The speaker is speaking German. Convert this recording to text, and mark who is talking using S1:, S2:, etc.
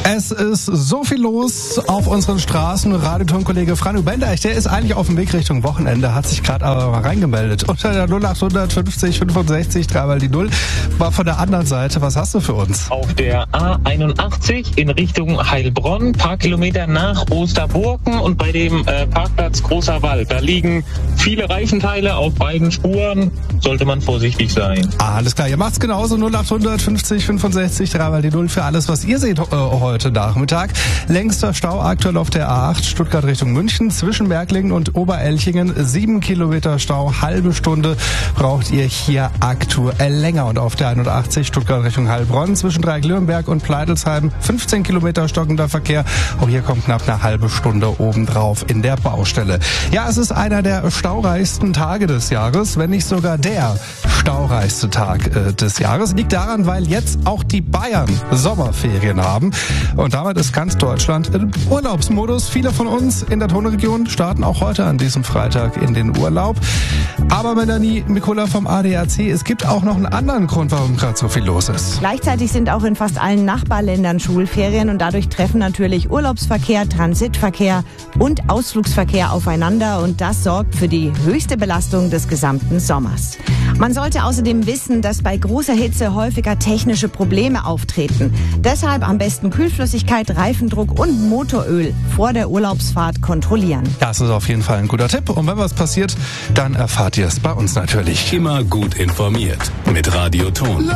S1: Es ist so viel los auf unseren Straßen. Radiotonkollege Franjo Bender, der ist eigentlich auf dem Weg Richtung Wochenende, hat sich gerade aber mal reingemeldet. Unter der 0800 50 65 3 mal die 0 war von der anderen Seite. Was hast du für uns?
S2: Auf der A81 in Richtung Heilbronn, paar Kilometer nach Osterburken und bei dem Parkplatz Großer Wald. Da liegen viele Reifenteile auf beiden Spuren. Sollte man vorsichtig sein.
S1: Alles klar, ihr macht's genauso. 0800 50 65 3 mal die 0 für alles, was ihr seht heute Nachmittag. Längster Stau aktuell auf der A8 Stuttgart Richtung München zwischen Märklingen und Oberelchingen. 7 Kilometer Stau, halbe Stunde braucht ihr hier aktuell länger. Und auf der 81 Stuttgart Richtung Heilbronn zwischen Dreieck-Lürnberg und Pleitelsheim 15 Kilometer stockender Verkehr. Auch hier kommt knapp eine halbe Stunde obendrauf in der Baustelle. Ja, es ist einer der staureichsten Tage des Jahres, wenn nicht sogar der staureichste Tag des Jahres. Liegt daran, weil jetzt auch die Bayern Sommerferien haben. Und damit ist ganz Deutschland im Urlaubsmodus. Viele von uns in der Tonregion starten auch heute an diesem Freitag in den Urlaub. Aber Melanie Mikula vom ADAC, es gibt auch noch einen anderen Grund, warum gerade so viel los ist.
S3: Gleichzeitig sind auch in fast allen Nachbarländern Schulferien und dadurch treffen natürlich Urlaubsverkehr, Transitverkehr und Ausflugsverkehr aufeinander und das sorgt für die höchste Belastung des gesamten Sommers. Man sollte außerdem wissen, dass bei großer Hitze häufiger technische Probleme auftreten. Deshalb am besten Kühlflüssigkeit, Reifendruck und Motoröl vor der Urlaubsfahrt kontrollieren.
S1: Das ist auf jeden Fall ein guter Tipp. Und wenn was passiert, dann erfahrt ihr es bei uns natürlich.
S4: Immer gut informiert mit Radio Ton.